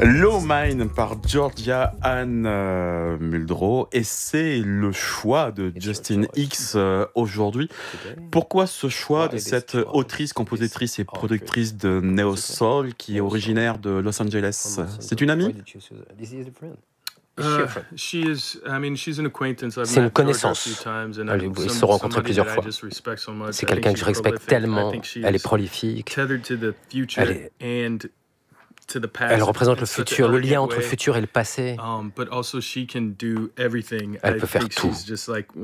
Low Mine par Georgia Anne Muldrow, et c'est le choix de Justin X aujourd'hui. Pourquoi ce choix de cette autrice, compositrice et productrice de Neo Soul qui est originaire de Los Angeles? C'est une amie? C'est une connaissance. Ils se sont rencontrés plusieurs fois. C'est quelqu'un que je respecte tellement. Elle est prolifique. Elle représente le futur, le lien entre le futur et le passé. Elle peut faire tout.